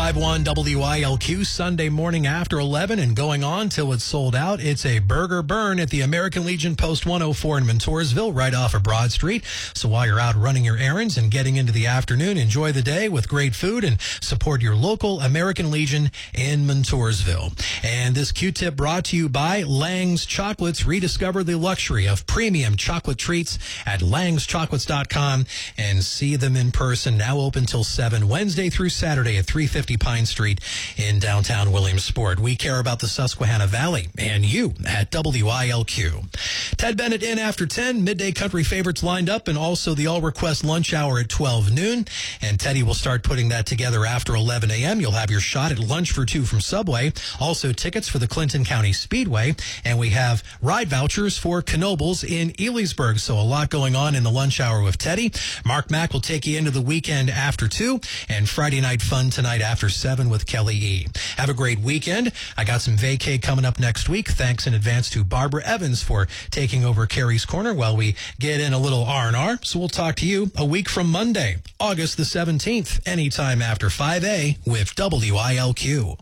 105.1 WILQ, Sunday morning after 11 and going on till it's sold out. It's a burger burn at the American Legion Post 104 in Montoursville, right off of Broad Street. So while you're out running your errands and getting into the afternoon, enjoy the day with great food and support your local American Legion in Montoursville. And this Q-tip brought to you by Lang's Chocolates. Rediscover the luxury of premium chocolate treats at langschocolates.com and see them in person. Now open till 7 Wednesday through Saturday at 350 Pine Street in downtown Williamsport. We care about the Susquehanna Valley and you at WILQ. Ted Bennett in after 10, midday country favorites lined up, and also the all-request lunch hour at 12 noon. And Teddy will start putting that together after 11 a.m. You'll have your shot at lunch for two from Subway. Also tickets for the Clinton County Speedway. And we have ride vouchers for Knoebels in Elysburg. So a lot going on in the lunch hour with Teddy. Mark Mack will take you into the weekend after 2, and Friday night fun tonight after 7 with Kelly E. Have a great weekend. I got some vacay coming up next week. Thanks in advance to Barbara Evans for taking over Carrie's Corner while we get in a little R&R. So we'll talk to you a week from Monday, August the 17th, anytime after 5A with WILQ.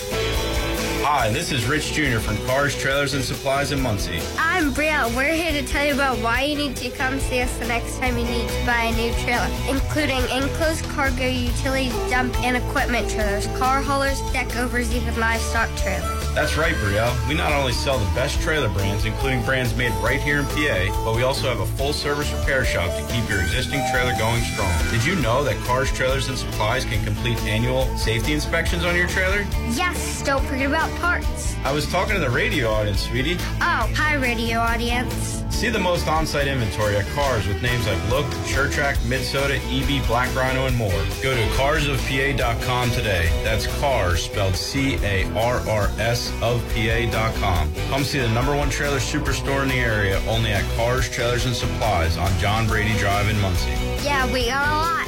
Hi, this is Rich Jr. from Cars, Trailers, and Supplies in Muncie. I'm Brielle. We're here to tell you about why you need to come see us the next time you need to buy a new trailer, including enclosed cargo, utility dump, and equipment trailers, car haulers, deck overs, even livestock trailers. That's right, Brielle. We not only sell the best trailer brands, including brands made right here in PA, but we also have a full-service repair shop to keep your existing trailer going strong. Did you know that Cars, Trailers, and Supplies can complete annual safety inspections on your trailer? Yes, don't forget about parts. I was talking to the radio audience, sweetie. Oh, hi, radio audience. See the most on-site inventory at Cars with names like Look, SureTrack, Midsoda, EB, Black Rhino, and more. Go to carsofpa.com today. That's Cars, spelled C-A-R-R-S of PA.com. Come see the #1 trailer superstore in the area, only at Cars, Trailers, and Supplies on John Brady Drive in Muncie. Yeah, we got a lot.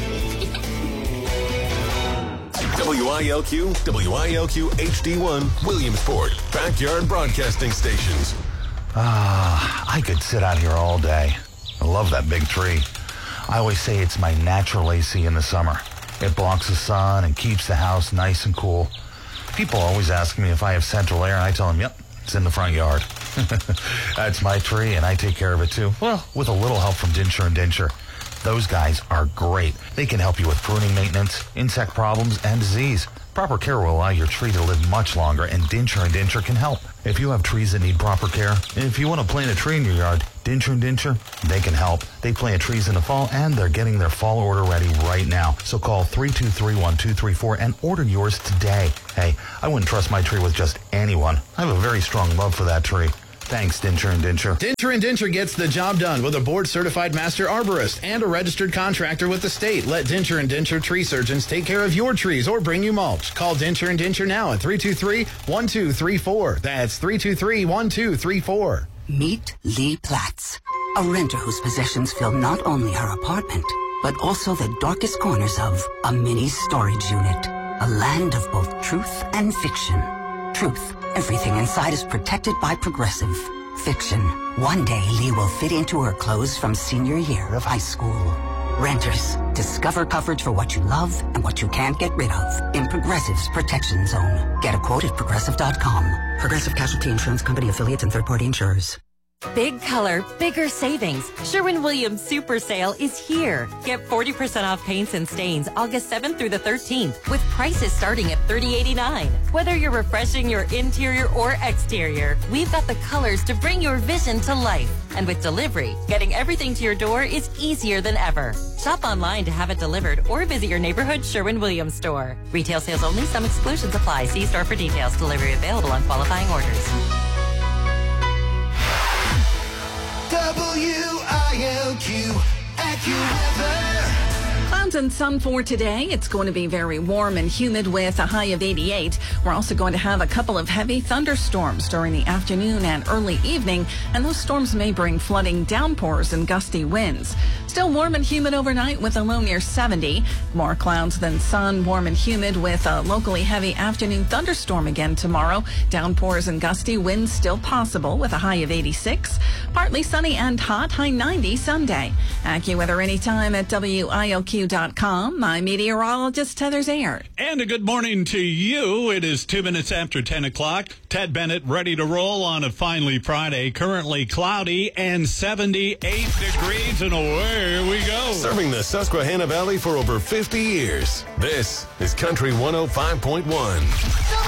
WILQ, WILQ HD1, Williamsport, backyard broadcasting stations. I could sit out here all day. I love that big tree. I always say it's my natural AC in the summer. It blocks the sun and keeps the house nice and cool. People always ask me if I have central air, and I tell them, yep, it's in the front yard. That's my tree, and I take care of it too. Well, with a little help from Dincher and Dincher. Those guys are great. They can help you with pruning maintenance, insect problems, and disease. Proper care will allow your tree to live much longer, and Dincher and Dincher can help. If you have trees that need proper care, and if you want to plant a tree in your yard, Dincher and Dincher, they can help. They plant trees in the fall, and they're getting their fall order ready right now. So call 323-1234 and order yours today. Hey, I wouldn't trust my tree with just anyone. I have a very strong love for that tree. Thanks, Dincher and Dincher. Dincher and Dincher gets the job done with a board-certified master arborist and a registered contractor with the state. Let Dincher and Dincher tree surgeons take care of your trees or bring you mulch. Call Dincher and Dincher now at 323-1234. That's 323-1234. Meet Lee Platts, a renter whose possessions fill not only her apartment, but also the darkest corners of a mini storage unit. A land of both truth and fiction. Truth. Everything inside is protected by Progressive. Fiction. One day, Lee will fit into her clothes from senior year of high school. Renters. Discover coverage for what you love and what you can't get rid of in Progressive's Protection Zone. Get a quote at Progressive.com. Progressive Casualty Insurance Company affiliates and third-party insurers. Big color, bigger savings. Sherwin-Williams Super Sale is here. Get 40% off paints and stains August 7th through the 13th with prices starting at $30.89. Whether you're refreshing your interior or exterior, we've got the colors to bring your vision to life. And with delivery, getting everything to your door is easier than ever. Shop online to have it delivered or visit your neighborhood Sherwin-Williams store. Retail sales only. Some exclusions apply. See store for details. Delivery available on qualifying orders. WILQ AccuWeather. Clouds and sun for today. It's going to be very warm and humid with a high of 88. We're also going to have a couple of heavy thunderstorms during the afternoon and early evening, and those storms may bring flooding, downpours, and gusty winds. Still warm and humid overnight with a low near 70. More clouds than sun, warm and humid with a locally heavy afternoon thunderstorm again tomorrow. Downpours and gusty winds still possible with a high of 86. Partly sunny and hot, high 90 Sunday. AccuWeather anytime at WILQ. WYOQ.com. I'm meteorologist Heather Zayer. And a good morning to you. It is 2 minutes after 10 o'clock. Ted Bennett ready to roll on a finally Friday. Currently cloudy and 78 degrees, and away we go. Serving the Susquehanna Valley for over 50 years. This is Country 105.1.